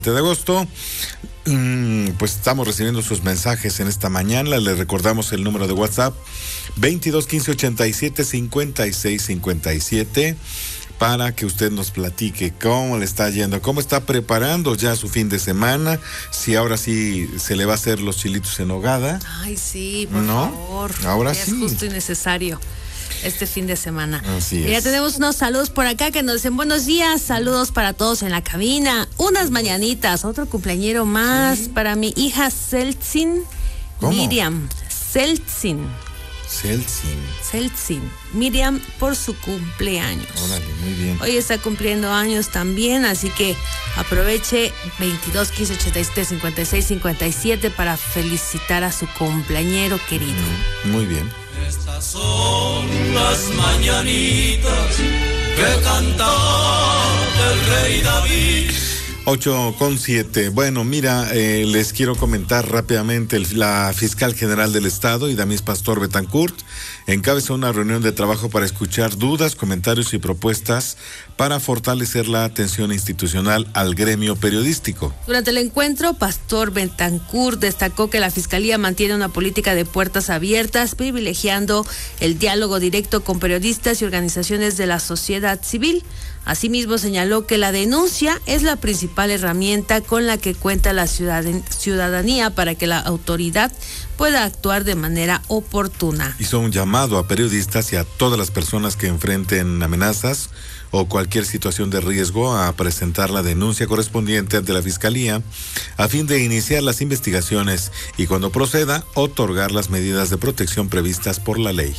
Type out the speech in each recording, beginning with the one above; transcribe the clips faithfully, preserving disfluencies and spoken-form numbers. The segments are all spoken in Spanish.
de agosto. Pues estamos recibiendo sus mensajes en esta mañana. Les recordamos el número de WhatsApp veintidós quince ochenta y siete cincuenta y seis cincuenta y siete para que usted nos platique cómo le está yendo, cómo está preparando ya su fin de semana, si ahora sí se le va a hacer los chilitos en nogada. Ay, sí, por ¿No? favor. Ahora ya sí. Es justo y necesario este fin de semana. Así Ya es. tenemos unos saludos por acá que nos dicen buenos días, saludos para todos en la cabina, unas mañanitas, otro cumpleañero más sí. para mi hija Seltzin Miriam. Seltzin. Seltzin. Seltzin. Miriam por su cumpleaños. Órale, muy bien. Hoy está cumpliendo años también, así que aproveche veintidós quince ochenta y siete cincuenta y seis cincuenta y siete para felicitar a su cumpleañero querido. Muy bien. Estas son las mañanitas que cantaba el rey David. ocho con siete. Bueno, mira, eh, les quiero comentar rápidamente. El, la fiscal general del Estado, Idamis Pastor Betancourt, encabezó una reunión de trabajo para escuchar dudas, comentarios y propuestas para fortalecer la atención institucional al gremio periodístico. Durante el encuentro, Pastor Betancourt destacó que la Fiscalía mantiene una política de puertas abiertas, privilegiando el diálogo directo con periodistas y organizaciones de la sociedad civil. Asimismo, señaló que la denuncia es la principal herramienta con la que cuenta la ciudadanía para que la autoridad pueda actuar de manera oportuna. Hizo un llamado a periodistas y a todas las personas que enfrenten amenazas o cualquier situación de riesgo a presentar la denuncia correspondiente ante la Fiscalía a fin de iniciar las investigaciones y, cuando proceda, otorgar las medidas de protección previstas por la ley.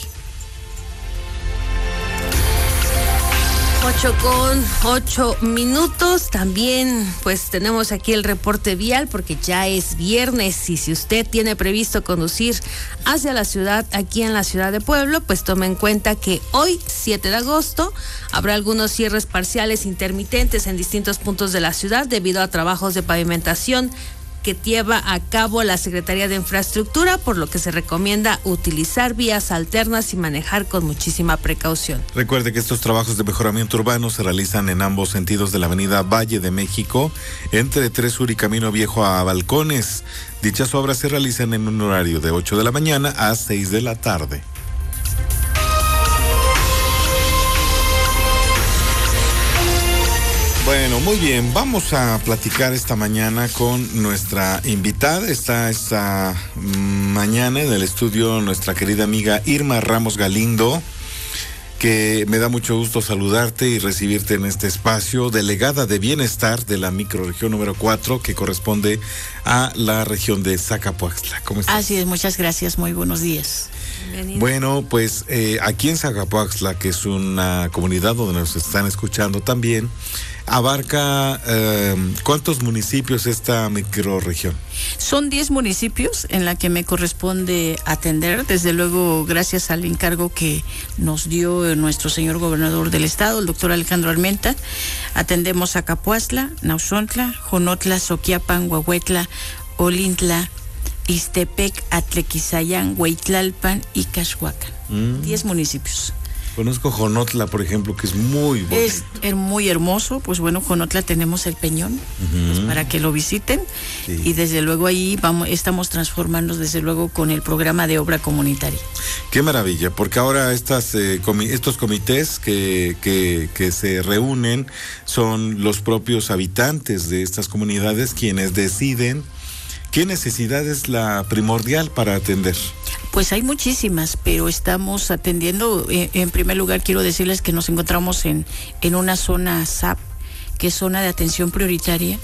Ocho con ocho minutos. También pues tenemos aquí el reporte vial porque ya es viernes y si usted tiene previsto conducir hacia la ciudad, aquí en la ciudad de Pueblo, pues tome en cuenta que hoy, siete de agosto, habrá algunos cierres parciales intermitentes en distintos puntos de la ciudad debido a trabajos de pavimentación que lleva a cabo la Secretaría de Infraestructura, por lo que se recomienda utilizar vías alternas y manejar con muchísima precaución. Recuerde que estos trabajos de mejoramiento urbano se realizan en ambos sentidos de la avenida Valle de México, entre Tres Sur y Camino Viejo a Balcones. Dichas obras se realizan en un horario de ocho de la mañana a seis de la tarde. Bueno, muy bien, vamos a platicar esta mañana con nuestra invitada. Está esta mañana en el estudio nuestra querida amiga Irma Ramos Galindo, que me da mucho gusto saludarte y recibirte en este espacio, delegada de bienestar de la microrregión número cuatro, que corresponde a la región de Zacapoaxtla. ¿Cómo estás? Así es, muchas gracias, muy buenos días. Bienvenido. Bueno, pues eh, aquí en Zacapoaxtla, que es una comunidad donde nos están escuchando también, abarca eh, ¿cuántos municipios esta microrregión? Son diez municipios en la que me corresponde atender, desde luego gracias al encargo que nos dio nuestro señor gobernador del estado, el doctor Alejandro Armenta. Atendemos Zacapoaxtla, Nauxontla, Jonotla, Soquiapan, Huehuetla, Olintla, Ixtepec, Atlequizayán, Hueytlalpan y Caxhuacan. Mm. Diez municipios. Conozco Jonotla, por ejemplo, que es muy bonito. Es, es muy hermoso. Pues bueno, Jonotla tenemos el Peñón, uh-huh. pues para que lo visiten. Sí. Y desde luego ahí vamos, estamos transformando desde luego con el programa de obra comunitaria. Qué maravilla, porque ahora estas eh, comi- estos comités que, que, que se reúnen son los propios habitantes de estas comunidades quienes deciden qué necesidad es la primordial para atender. Pues hay muchísimas, pero estamos atendiendo, eh, en primer lugar quiero decirles que nos encontramos en, en una zona S A P, que es zona de atención prioritaria,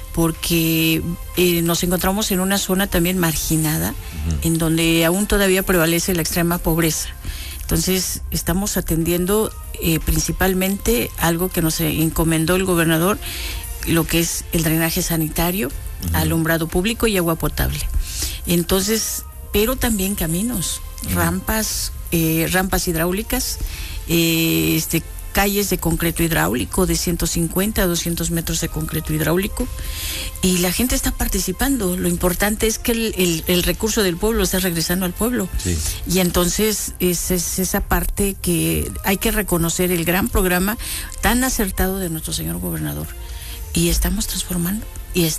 porque eh, nos encontramos en una zona también marginada, uh-huh. en donde aún todavía prevalece la extrema pobreza. Entonces estamos atendiendo eh, principalmente algo que nos encomendó el gobernador, lo que es el drenaje sanitario, uh-huh. alumbrado público y agua potable. Entonces, pero también caminos, uh-huh. rampas, eh, rampas hidráulicas, eh, este, calles de concreto hidráulico de ciento cincuenta a doscientos metros de concreto hidráulico, y la gente está participando. Lo importante es que el, el, el recurso del pueblo está regresando al pueblo. Sí. Y entonces es, es esa parte que hay que reconocer, el gran programa tan acertado de nuestro señor gobernador. Y estamos transformando.